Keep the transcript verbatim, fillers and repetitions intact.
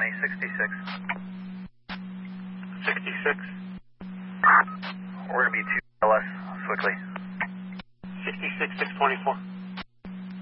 twenty, sixty-six. sixty-six. We're going to be two L S, quickly. sixty-six, six twenty-four.